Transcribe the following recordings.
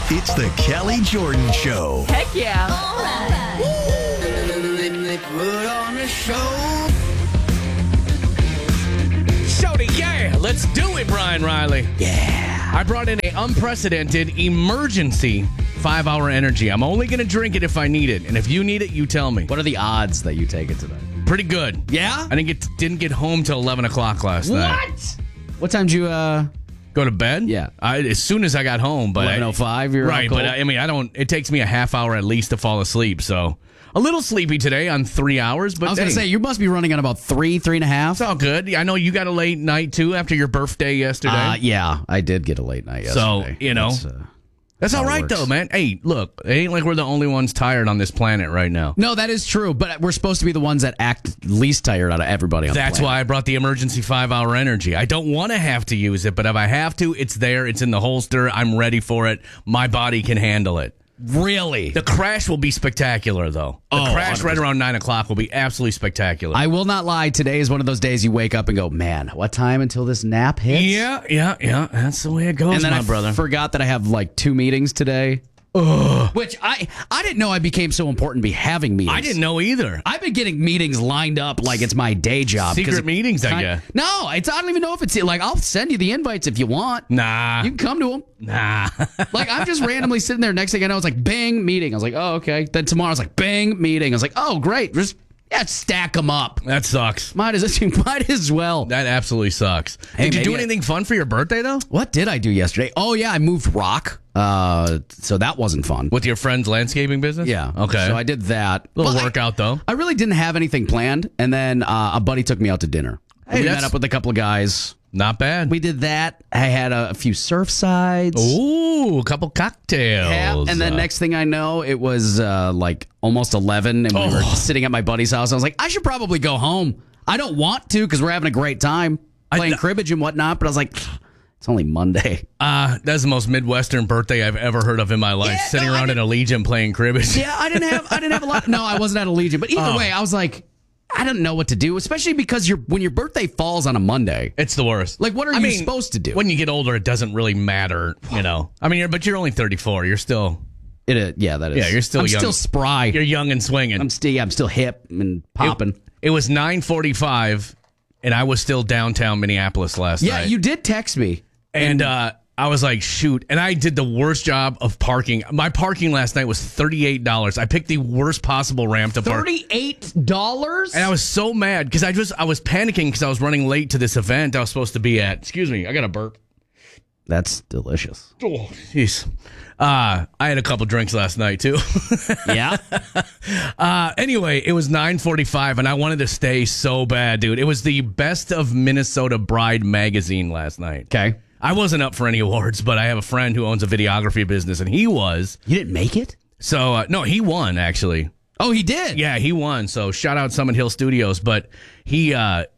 It's the Kelly Jordan Show. Heck yeah. All right. They put on a show. Shody, yeah. Let's do it, Brian Riley. Yeah. I brought in an unprecedented emergency 5-hour energy. I'm only going to drink it if I need it. And if you need it, you tell me. What are the odds that you take it today? Pretty good. Yeah? I didn't get home till 11 o'clock last night. What? What time did you Go to bed? Yeah. As soon as I got home. But 11:05? You're right, cold? but I mean, it takes me a half hour at least to fall asleep. So a little sleepy today on 3 hours. But I was going to say, you must be running on about 3.5. it's all good. I know you got a late night too after your birthday yesterday. Yeah, I did get a late night So, yesterday. you know. That's all how it right, works. though, man. Hey, look, it ain't like we're the only ones tired on this planet right now. No, that is true, but we're supposed to be the ones that act least tired out of everybody on That's the why planet. I brought the emergency 5-hour energy. I don't want to have to use it, but if I have to, it's there. It's in the holster. I'm ready for it. My body can handle it. Really? The crash will be spectacular, though. The crash 100%. right around 9 o'clock will be absolutely spectacular. I will not lie. Today is one of those days you wake up and go, man, what time until this nap hits? Yeah. That's the way it goes, And then my I brother. forgot that I have like 2 meetings today. Which I didn't know I became so important to be having meetings. I didn't know either. I've been getting meetings lined up like it's my day job. Secret 'cause it meetings, I guess. No, I don't even know if it's like I'll send you the invites if you want. Nah. You can come to them. Nah. Like I'm just randomly sitting there. Next thing I know, it's like bang meeting. I was like, oh okay. Then tomorrow it's like bang meeting. I was like, oh great. Just stack them up. That sucks. Might as well. That absolutely sucks. Hey, Did you do maybe anything fun for your birthday, though? What did I do yesterday? Oh yeah, I moved rock. So that wasn't fun. With your friend's landscaping business? Yeah. Okay. So I did that. Little Well, workout, though. I really didn't have anything planned, and then a buddy took me out to dinner. Hey, We that's- met up with a couple of guys. Not bad. We did that. I had a few surf sides. Ooh, a couple cocktails. Yeah, and then next thing I know, it was like almost 11, and we were sitting at my buddy's house. I was like, I should probably go home. I don't want to because we're having a great time playing cribbage and whatnot, but I was like, it's only Monday. That's the most Midwestern birthday I've ever heard of in my life. Yeah, Sitting no, around in a Legion playing cribbage. Yeah, I didn't have a lot. No, I wasn't at a Legion, but either way, I was like, I don't know what to do, especially because when your birthday falls on a Monday. It's the worst. Like, what are you supposed to do? When you get older, it doesn't really matter, you know. I mean, but you're only 34. You're still... Yeah, that is. Yeah, you're still I'm young. still spry. You're young and swinging. I'm still hip and popping. It was 9:45, and I was still downtown Minneapolis last Yeah, night. you did text me. And I was like, shoot. And I did the worst job of parking. My parking last night was $38. I picked the worst possible ramp to park. $38? And I was so mad because I was panicking because I was running late to this event I was supposed to be at. Excuse me, I got a burp. That's delicious. Oh, jeez. I had a couple drinks last night too. Yeah? Anyway, it was 9:45 and I wanted to stay so bad, dude. It was the Best of Minnesota Bride magazine last night. Okay. I wasn't up for any awards, but I have a friend who owns a videography business and he was. You didn't make it? So, no, he won actually. Oh, he did? Yeah, he won. So shout out Summit Hill Studios, but he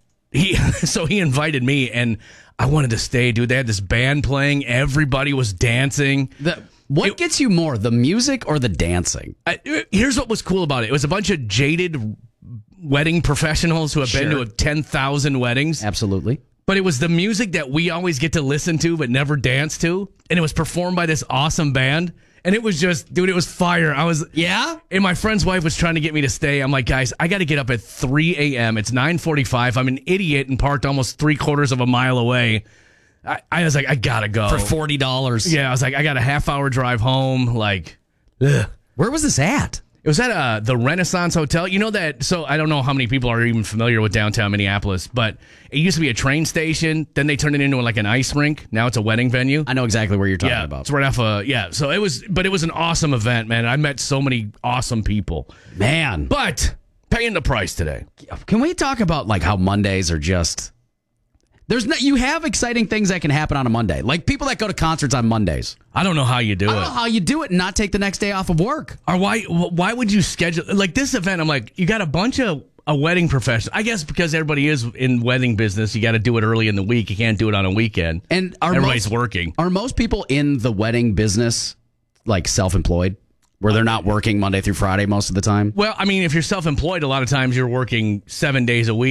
so he invited me and I wanted to stay, dude. They had this band playing. Everybody was dancing. What gets you more, the music or the dancing? Here's what was cool about it. It was a bunch of jaded wedding professionals who have been to 10,000 weddings. Absolutely. But it was the music that we always get to listen to but never dance to. And it was performed by this awesome band. And it was just, dude, it was fire. And my friend's wife was trying to get me to stay. I'm like, guys, I got to get up at 3 a.m. It's 9:45. I'm an idiot and parked almost 3/4 of a mile away. I was like, I got to go. For $40. Yeah, I was like, I got a half-hour drive home. Like, ugh. Where was this at? It was at the Renaissance Hotel. You know that, so I don't know how many people are even familiar with downtown Minneapolis, but it used to be a train station. Then they turned it into like an ice rink. Now it's a wedding venue. I know exactly where you're talking Yeah, about. it's right off so it was an awesome event, man. I met so many awesome people. Man. But paying the price today. Can we talk about like how Mondays are just... you have exciting things that can happen on a Monday. Like people that go to concerts on Mondays. I don't know how you do I don't it. know how you do it and not take the next day off of work. Or why would you schedule like this event? I'm like, you got a bunch of a wedding professional. I guess because everybody is in wedding business, you got to do it early in the week. You can't do it on a weekend. And everybody's working. Are most people in the wedding business like self-employed, where they're not working Monday through Friday most of the time? Well, I mean, if you're self-employed, a lot of times you're working 7 days a week.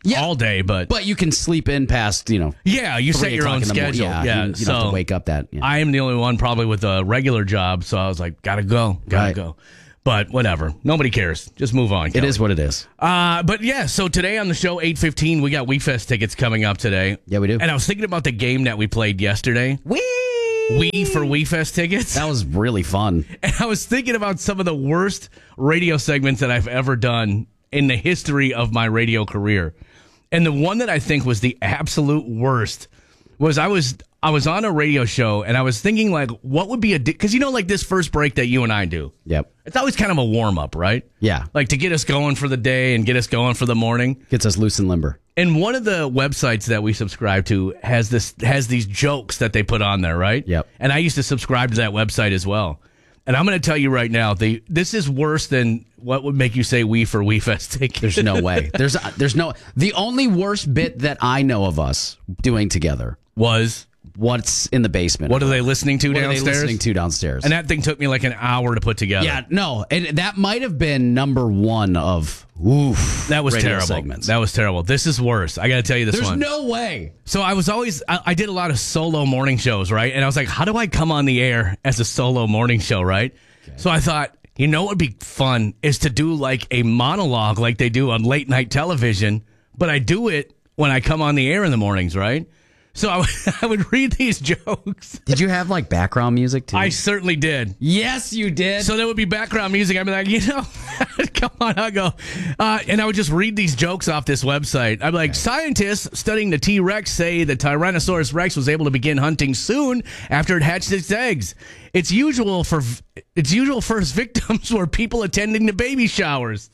all day, But you can sleep in past, yeah, you set 3 your own o'clock in the morning. schedule. You don't have to wake up that. Yeah. I am the only one probably with a regular job, so I was like, gotta go. But whatever. Nobody cares. Just move on, Kelly. It is what it is. But yeah, so today on the show, 8:15, we got WeFest tickets coming up today. Yeah, we do. And I was thinking about the game that we played yesterday. We for WeFest tickets. That was really fun. And I was thinking about some of the worst radio segments that I've ever done in the history of my radio career. And the one that I think was the absolute worst was I was on a radio show and I was thinking like, what would be because like this first break that you and I do. Yep. It's always kind of a warm up, right? Yeah. Like to get us going for the day and get us going for the morning. Gets us loose and limber. And one of the websites that we subscribe to has these jokes that they put on there, right? Yep. And I used to subscribe to that website as well. And I'm going to tell you right now, this is worse than what would make you say we for WeFest tickets. There's no way. There's no. The only worst bit that I know of us doing together was what's in the basement. What are they listening to downstairs? What are they listening to downstairs? And that thing took me like an hour to put together. Yeah, no, and that might have been number one of that was radio terrible. segments. That was terrible. This is worse. I got to tell you this one. There's no way. So I did a lot of solo morning shows, right? And I was like, how do I come on the air as a solo morning show, right? Okay. So I thought, what would be fun is to do like a monologue like they do on late night television, but I do it when I come on the air in the mornings, right? So I would read these jokes. Did you have like background music too? I certainly did. Yes, you did. So there would be background music. I'd be like, come on, I'll go. And I would just read these jokes off this website. I'd be like, scientists studying the T-Rex say the Tyrannosaurus Rex was able to begin hunting soon after it hatched its eggs. It's usual for its victims were people attending the baby showers.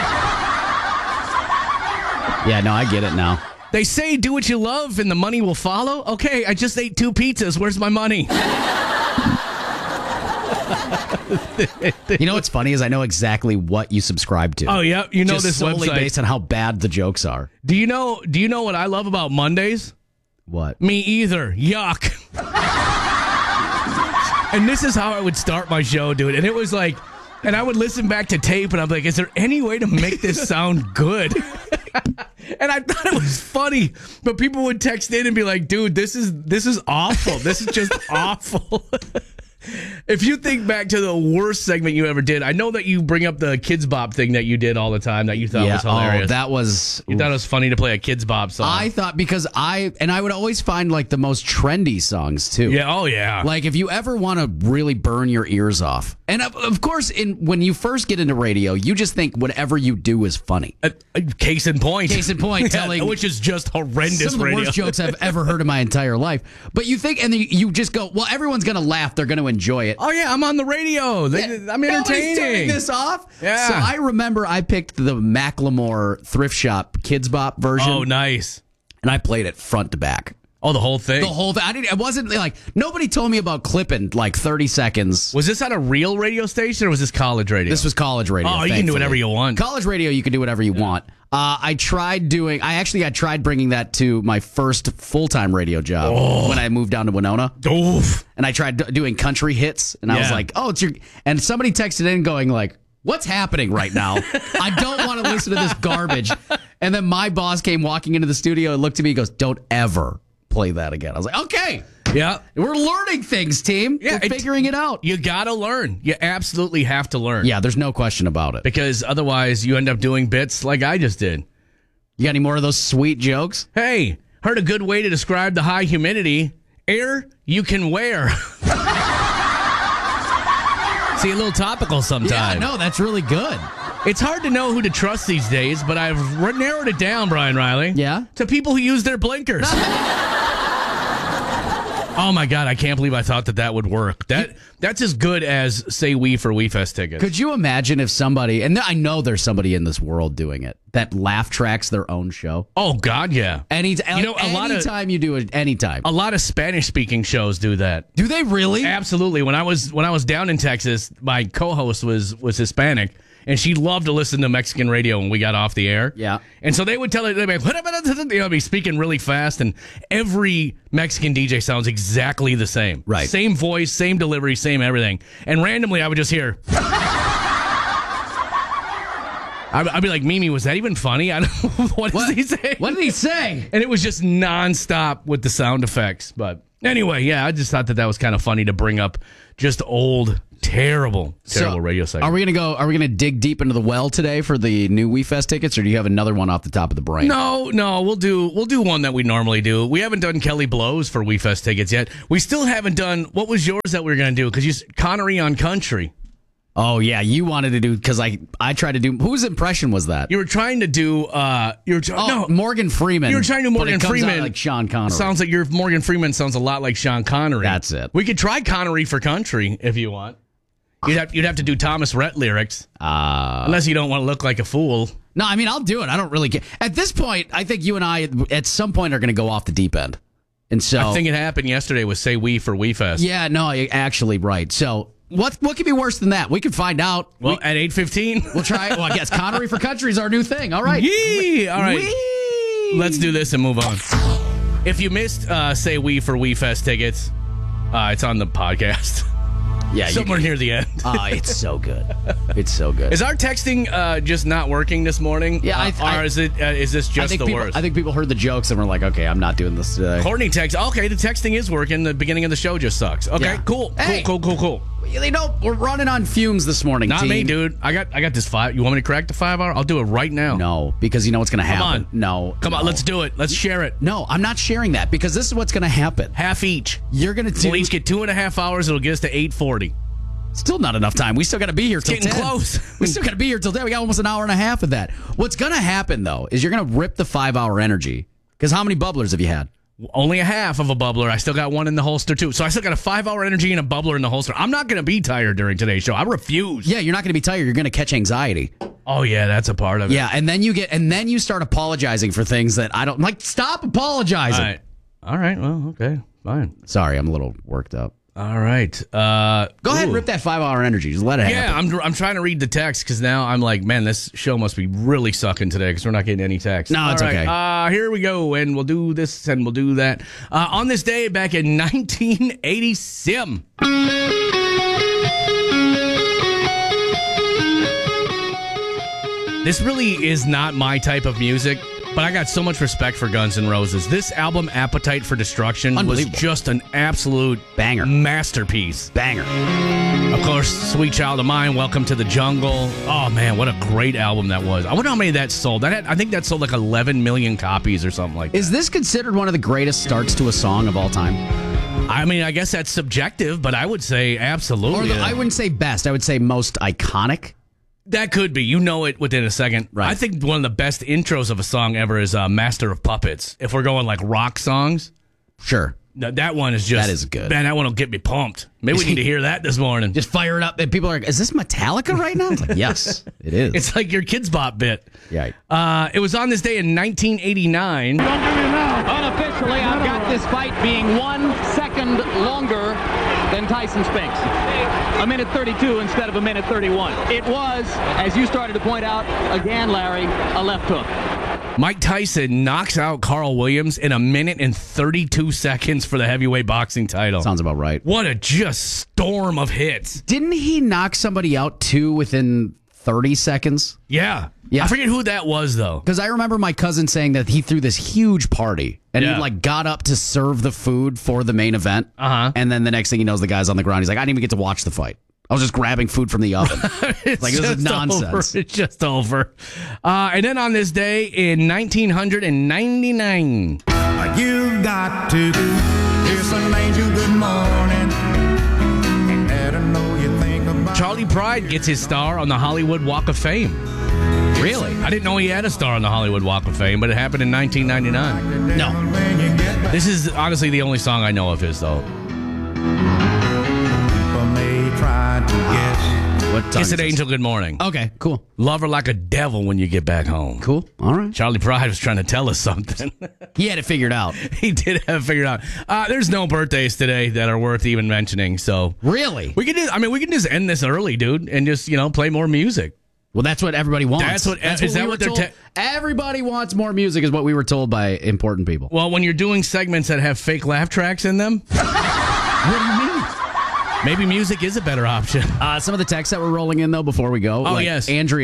Yeah, no, I get it now. They say do what you love and the money will follow. Okay, I just ate 2 pizzas. Where's my money? You know what's funny is I know exactly what you subscribe to. Oh yeah, you know just this solely website based on how bad the jokes are. Do you know what I love about Mondays? What? Me either. Yuck. And this is how I would start my show, dude. And it was like, and I would listen back to tape and I'm like, is there any way to make this sound good? And I thought it was funny, but people would text in and be like, dude, this is awful. This is just awful. If you think back to the worst segment you ever did, I know that you bring up the Kids Bop thing that you did all the time that you thought was hilarious. Oh, that was... You thought it was funny to play a Kids Bop song. I thought because I would always find like the most trendy songs too. Yeah, oh yeah. Like if you ever want to really burn your ears off. And of course, when you first get into radio, you just think whatever you do is funny. Case in point. Telling... Which is just horrendous some of the radio. worst jokes I've ever heard in my entire life. But you think, and then you just go, well, everyone's going to laugh. They're going to enjoy it. Oh yeah, I'm on the radio. I'm entertaining. Nobody's turning this off. Yeah. So I remember I picked the Macklemore Thrift Shop Kids Bop version. Oh, nice. And I played it front to back. Oh, the whole thing? The whole thing. It wasn't like, nobody told me about clipping like 30 seconds. Was this on a real radio station or was this college radio? This was college radio. Oh, you can do whatever you want. College radio, you can do whatever you want. I tried bringing that to my first full-time radio job when I moved down to Winona. Oof. And I tried doing country hits, and I was like, oh, and somebody texted in going like, what's happening right now? I don't want to listen to this garbage. And then my boss came walking into the studio and looked at me and goes, don't ever play that again. I was like, okay. Yeah. We're learning things, team. Yeah, we're figuring it out. You got to learn. You absolutely have to learn. Yeah, there's no question about it. Because otherwise you end up doing bits like I just did. You got any more of those sweet jokes? Hey, heard a good way to describe the high humidity. Air you can wear. See, a little topical sometimes. Yeah, no, that's really good. It's hard to know who to trust these days, but I've narrowed it down, Brian Riley. Yeah? To people who use their blinkers. Oh my God, I can't believe I thought that would work. That's as good as say we for WeFest tickets. Could you imagine if somebody, and I know there's somebody in this world doing it, that laugh tracks their own show? Oh God, yeah. Anytime you do it, anytime. A lot of Spanish speaking shows do that. Do they really? Absolutely. When I was down in Texas, my co-host was Hispanic. And she loved to listen to Mexican radio when we got off the air. Yeah. And so they would tell her, they'd be speaking really fast, and every Mexican DJ sounds exactly the same. Right. Same voice, same delivery, same everything. And randomly I would just hear, I'd be like, Mimi, was that even funny? I don't. What does he say? What did he say? And it was just nonstop with the sound effects. But anyway, yeah, I just thought that was kind of funny to bring up just old, terrible radio segment. Are we gonna dig deep into the well today for the new WeFest tickets, or do you have another one off the top of the brain? No, we'll do one that we normally do. We haven't done Kelly Blows for WeFest tickets yet. We still haven't done, what was yours that we were going to do? Because Connery on Country. Oh yeah, you wanted to do, because I tried to do. Whose impression was that? You were trying to do. Morgan Freeman. You were trying to do Morgan Freeman, like Sean Connery. Sounds like your Morgan Freeman sounds a lot like Sean Connery. That's it. We could try Connery for Country if you want. You'd have to do Thomas Rhett lyrics, unless you don't want to look like a fool. No, I mean I'll do it. I don't really care. At this point, I think you and I at some point are going to go off the deep end, and so I think it happened yesterday with Say We for WeFest. Yeah, no, actually, right. So. What could be worse than that? We can find out. Well, at 8:15, we'll try. Well, I guess Connery for Country is our new thing. All right. Yee! All right. Whee! Let's do this and move on. If you missed Say We for WeFest tickets, it's on the podcast. Yeah, somewhere near the end. It's so good. It's so good. Is our texting just not working this morning? Yeah, or is this just the worst? I think people heard the jokes and were like, "Okay, I'm not doing this today." Courtney text. Okay, the texting is working. The beginning of the show just sucks. Okay, yeah. Cool. You know, we're running on fumes this morning. Not team. me, dude. I got this 5. You want me to crack the 5 hour? I'll do it right now. No, because you know what's going to happen. Come on. Come on, let's do it. Let's share it. No, I'm not sharing that because this is what's going to happen. Half each. You're going to do. We'll each get 2.5 hours. It'll get us to 8:40. Still not enough time. We still got to be here till 10. Getting close. We still got to be here till 10. We got almost an hour and a half of that. What's going to happen, though, is you're going to rip the 5-hour energy. Because how many bubblers have you had? Only a half of a bubbler. I still got one in the holster, too. So I still got a 5-hour energy and a bubbler in the holster. I'm not going to be tired during today's show. I refuse. Yeah, you're not going to be tired. You're going to catch anxiety. Oh, yeah, that's a part of it. Yeah, and then you start apologizing for things that I don't like. Stop apologizing. All right. Well, okay. Fine. Sorry, I'm a little worked up. All right. Go ahead and rip that 5-hour energy. Just let it happen. Yeah, I'm trying to read the text because now I'm like, man, this show must be really sucking today because we're not getting any text. No, it's okay. Here we go, and we'll do this and we'll do that. On this day back in 1987. This really is not my type of music. But I got so much respect for Guns N' Roses. This album, Appetite for Destruction, was just an absolute banger, masterpiece. Banger. Of course, Sweet Child of Mine, Welcome to the Jungle. Oh, man, what a great album that was. I wonder how many that sold. I think that sold like 11 million copies or something like that. Is this considered one of the greatest starts to a song of all time? I mean, I guess that's subjective, but I would say absolutely. I wouldn't say best. I would say most iconic. That could be. You know it within a second. Right. I think one of the best intros of a song ever is Master of Puppets. If we're going like rock songs. Sure. That one is just... That is good. Man, that one will get me pumped. Maybe we need to hear that this morning. Just fire it up. And people are like, is this Metallica right now? It's like, yes, it is. It's like your Kids Bop bit. Yeah. It was on this day in 1989. Unofficially, I've got this fight being 1 second longer than Tyson Spinks. A minute 32 instead of a minute 31. It was, as you started to point out, again, Larry, a left hook. Mike Tyson knocks out Carl Williams in 1 minute and 32 seconds for the heavyweight boxing title. Sounds about right. What a just storm of hits. Didn't he knock somebody out, too, within 30 seconds? Yeah. I forget who that was, though. Because I remember my cousin saying that he threw this huge party, and he got up to serve the food for the main event. And then the next thing he knows, the guy's on the ground. He's like, I didn't even get to watch the fight. I was just grabbing food from the oven. Like, this is nonsense. It's just over. And then on this day in 1999. You've got to hear some angel good morning. Let her know you think about Charlie Pride gets his star on the Hollywood Walk of Fame. Really? I didn't know he had a star on the Hollywood Walk of Fame, but it happened in 1999. No. This is honestly the only song I know of his, though. What Kiss It Angel, Good Morning. Okay, cool. Love her like a devil when you get back home. Cool. All right. Charlie Pride was trying to tell us something. He had it figured out. He did have it figured out. There's no birthdays today that are worth even mentioning. So really, we can just end this early, dude, and just play more music. Well, that's what everybody wants. Everybody wants more music, is what we were told by important people. Well, when you're doing segments that have fake laugh tracks in them. What do you mean? Maybe music is a better option. Some of the texts that were rolling in, though, before we go. Oh, yes. Andrea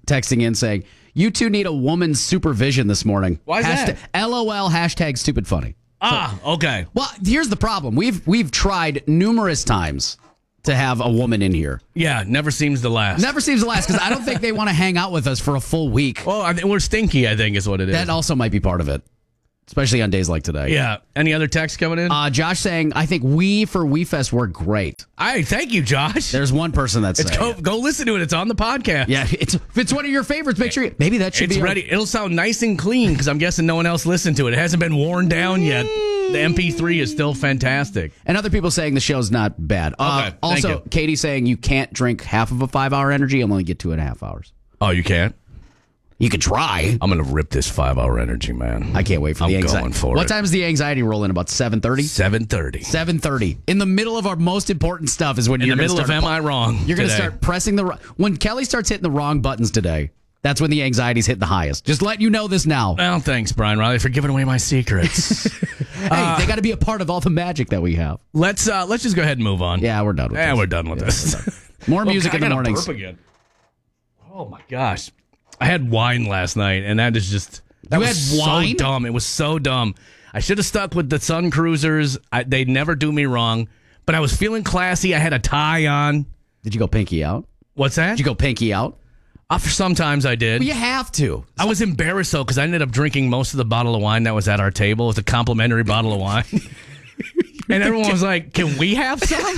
texting in saying, you two need a woman's supervision this morning. Why is that? LOL, hashtag stupid funny. Okay. Well, here's the problem. We've tried numerous times to have a woman in here. Yeah, never seems to last. Never seems to last because I don't think they want to hang out with us for a full week. Well, I think we're stinky, I think is what it is. That also might be part of it, especially on days like today. Yeah. Any other texts coming in? Josh saying, I think we for WeFest were great. Thank you, Josh. There's one person that's saying go listen to it. It's on the podcast. Yeah, if it's one of your favorites, make sure maybe that should It's be ready. It'll sound nice and clean because I'm guessing no one else listened to it. It hasn't been worn down yet. The MP3 is still fantastic. And other people saying the show's not bad. Okay, also, thank you. Katie saying you can't drink half of a 5-hour energy and only get 2.5 hours. Oh, you can't? You could try. I'm going to rip this 5-hour energy, man. I can't wait for the anxiety. I'm going for What it. time does the anxiety roll in? About 7:30? 7:30. 7:30. In the middle of our most important stuff is when In you're the middle gonna of start, Am I Wrong? You're going to today. start pressing when Kelly starts hitting the wrong buttons today. That's when the anxiety's hit the highest. Just letting you know this now. Well, thanks, Brian Riley, for giving away my secrets. Hey, they got to be a part of all the magic that we have. Let's just go ahead and move on. Yeah, we're done with this. We're done with this. More music in the I gotta mornings. burp again. Oh my gosh, I had wine last night, and that is just You was had wine? So dumb. It was so dumb. I should have stuck with the Sun Cruisers. They never do me wrong, but I was feeling classy. I had a tie on. Did you go pinky out? What's that? Did you go pinky out? For sometimes I did. Well, you have to. I was embarrassed though because I ended up drinking most of the bottle of wine that was at our table. It was a complimentary bottle of wine. And everyone was like, "Can we have some?"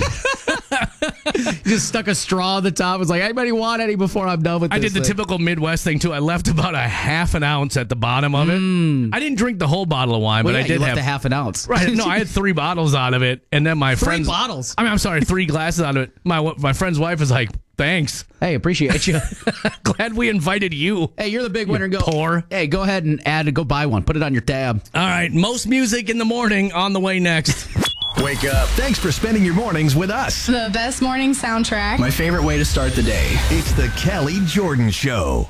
You just stuck a straw on the top. It was like, anybody want any before I'm done with this? I did the typical Midwest thing too. I left about a half an ounce at the bottom of it. I didn't drink the whole bottle of wine, Well, but yeah, I did you left have a half an ounce. Right. No, I had 3 bottles out of it, and then my 3 friends. bottles? I'm sorry, 3 glasses out of it. My friend's wife was like, "Thanks, Hey, appreciate you. glad we invited you." Hey, you're the big winner. Go poor. Hey, go ahead and go buy one. Put it on your tab. All right, most music in the morning on the way next. Wake up. Thanks for spending your mornings with us. The best morning soundtrack. My favorite way to start the day. It's the Kelly Jordan Show.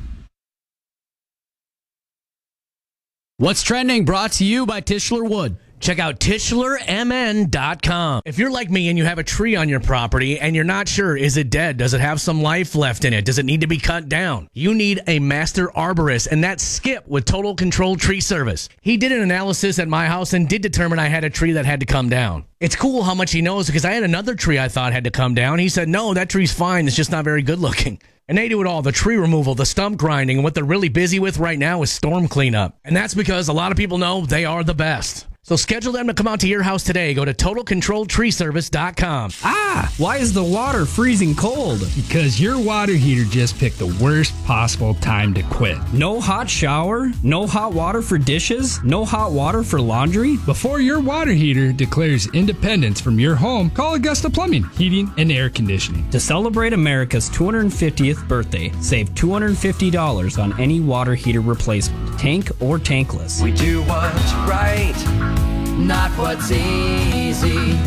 What's trending? Brought to you by Tischler Wood. Check out TischlerMN.com. If you're like me and you have a tree on your property and you're not sure, is it dead? Does it have some life left in it? Does it need to be cut down? You need a master arborist, and that's Skip with Total Control Tree Service. He did an analysis at my house and did determine I had a tree that had to come down. It's cool how much he knows because I had another tree I thought had to come down. He said, no, that tree's fine. It's just not very good looking. And they do it all, the tree removal, the stump grinding, and what they're really busy with right now is storm cleanup. And that's because a lot of people know they are the best. So schedule them to come out to your house today. Go to TotalControlTreeService.com. Why is the water freezing cold? Because your water heater just picked the worst possible time to quit. No hot shower, no hot water for dishes, no hot water for laundry. Before your water heater declares independence from your home, call Augusta Plumbing, Heating, and Air Conditioning. To celebrate America's 250th birthday, save $250 on any water heater replacement, tank or tankless. We do what's right, not what's easy.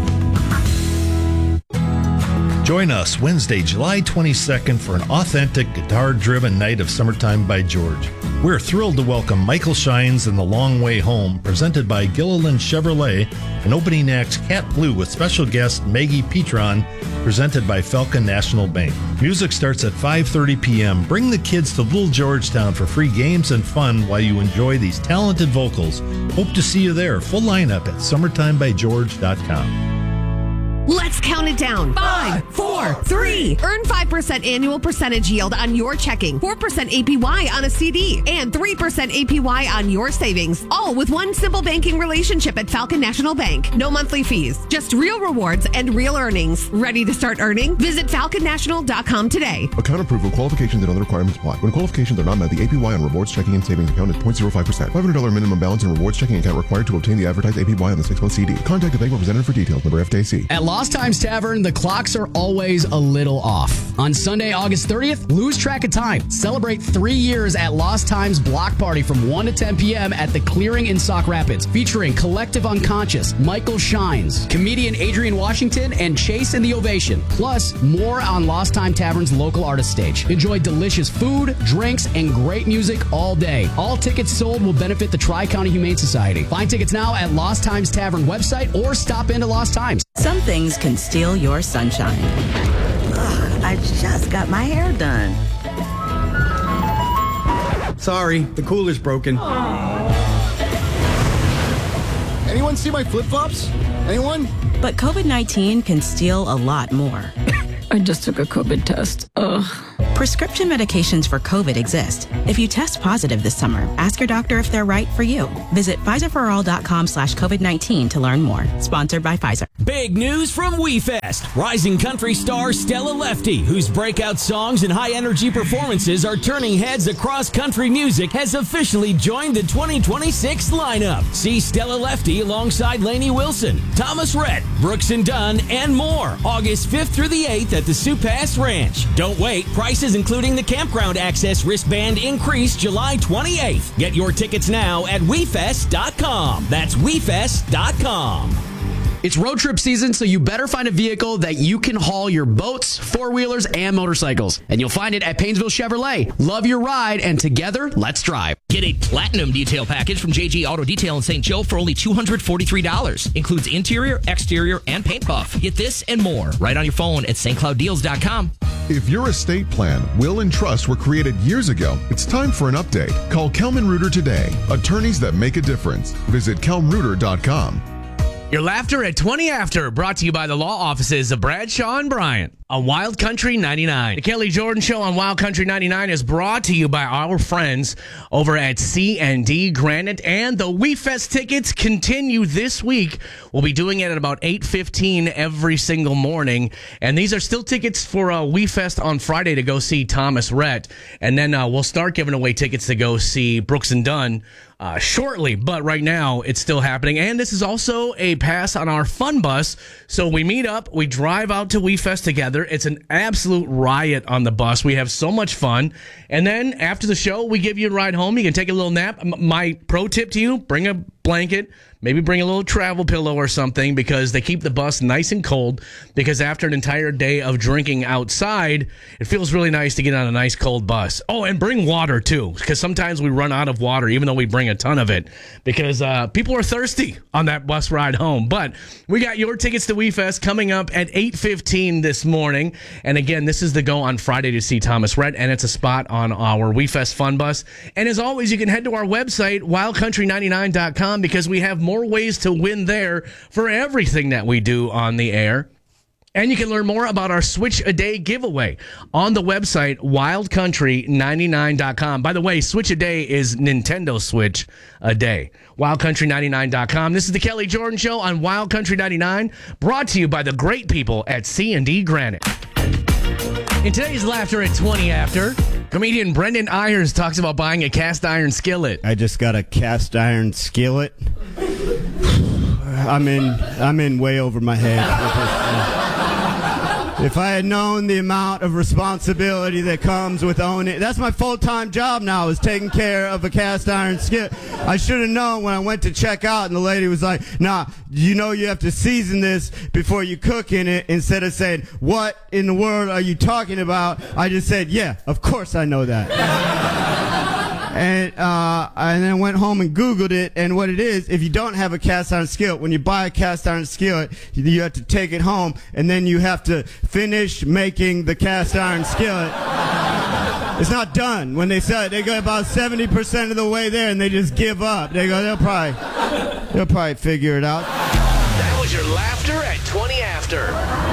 Join us Wednesday, July 22nd for an authentic guitar-driven night of Summertime by George. We're thrilled to welcome Michael Shines and The Long Way Home, presented by Gilliland Chevrolet, and opening acts Cat Blue with special guest Maggie Petron, presented by Falcon National Bank. Music starts at 5:30 p.m. Bring the kids to Little Georgetown for free games and fun while you enjoy these talented vocals. Hope to see you there. Full lineup at summertimebygeorge.com. Let's count it down. 5, 4, 3. Earn 5% annual percentage yield on your checking, 4% APY on a CD, and 3% APY on your savings. All with one simple banking relationship at Falcon National Bank. No monthly fees, just real rewards and real earnings. Ready to start earning? Visit falconnational.com today. Account approval, qualifications, and other requirements apply. When qualifications are not met, the APY on rewards checking and savings account is 0.05%. $500 minimum balance in rewards checking account required to obtain the advertised APY on the 6-month CD. Contact the bank representative for details. Member FDIC. At Lost Times Tavern, the clocks are always a little off. On Sunday, August 30th, lose track of time. Celebrate 3 years at Lost Times Block Party from 1 to 10 p.m. at the Clearing in Sauk Rapids, featuring Collective Unconscious, Michael Shines, comedian Adrian Washington, and Chase and the Ovation. Plus, more on Lost Time Tavern's local artist stage. Enjoy delicious food, drinks, and great music all day. All tickets sold will benefit the Tri-County Humane Society. Find tickets now at Lost Times Tavern website or stop into Lost Times. Some things can steal your sunshine. Ugh, I just got my hair done. Sorry, the cooler's broken. Anyone see my flip-flops? Anyone? But COVID-19 can steal a lot more. I just took a COVID test. Ugh. Prescription medications for COVID exist. If you test positive this summer, ask your doctor if they're right for you. Visit PfizerForAll.com/COVID-19 to learn more. Sponsored by Pfizer. Big news from WeFest. Rising country star Stella Lefty, whose breakout songs and high-energy performances are turning heads across country music, has officially joined the 2026 lineup. See Stella Lefty alongside Lainey Wilson, Thomas Rhett, Brooks and Dunn, and more. August 5th through the 8th at the Sioux Pass Ranch. Don't wait. Prices including the campground access wristband increase July 28th. Get your tickets now at WeFest.com. That's WeFest.com. It's road trip season, so you better find a vehicle that you can haul your boats, four-wheelers, and motorcycles. And you'll find it at Painesville Chevrolet. Love your ride, and together, let's drive. Get a platinum detail package from JG Auto Detail in St. Joe for only $243. Includes interior, exterior, and paint buff. Get this and more right on your phone at stclouddeals.com. If your estate plan, will, and trust were created years ago, it's time for an update. Call Kelman Reuter today. Attorneys that make a difference. Visit kelmreuter.com. Your laughter at 20 after, brought to you by the law offices of Bradshaw and Bryant on Wild Country 99. The Kelly Jordan Show on Wild Country 99 is brought to you by our friends over at C&D Granite, and the WeFest tickets continue this week. We'll be doing it at about 8:15 every single morning, and these are still tickets for WeFest on Friday to go see Thomas Rhett, and then we'll start giving away tickets to go see Brooks and Dunn shortly, but right now it's still happening. And this is also a pass on our fun bus. So we meet up, we drive out to WeFest together. It's an absolute riot on the bus. We have so much fun. And then after the show, we give you a ride home. You can take a little nap. My pro tip to you, bring a blanket, maybe bring a little travel pillow or something, because they keep the bus nice and cold, because after an entire day of drinking outside, it feels really nice to get on a nice cold bus. Oh, and bring water too, because sometimes we run out of water, even though we bring a ton of it, because people are thirsty on that bus ride home. But we got your tickets to WeFest coming up at 8:15 this morning. And again, this is the go on Friday to see Thomas Rhett, and it's a spot on our WeFest fun bus. And as always, you can head to our website, wildcountry99.com, because we have more ways to win there for everything that we do on the air. And you can learn more about our Switch a Day giveaway on the website, wildcountry99.com. By the way, Switch a Day is Nintendo Switch a Day. Wildcountry99.com. This is the Kelly Jordan Show on Wild Country 99, brought to you by the great people at C&D Granite. In today's Laughter at 20 After, comedian Brendan Ayers talks about buying a cast iron skillet. I just got a cast iron skillet. I'm in way over my head. If I had known the amount of responsibility that comes with owning, that's my full-time job now, is taking care of a cast iron skillet. I should have known when I went to check out, and the lady was like, nah, you know you have to season this before you cook in it. Instead of saying, what in the world are you talking about? I just said, yeah, of course I know that. And then went home and Googled it, and what it is, if you don't have a cast iron skillet, when you buy a cast iron skillet, you have to take it home, and then you have to finish making the cast iron skillet. It's not done. When they sell it, they go about 70% of the way there, and they just give up. They go, they'll probably figure it out. That was your Laughter at 20 After.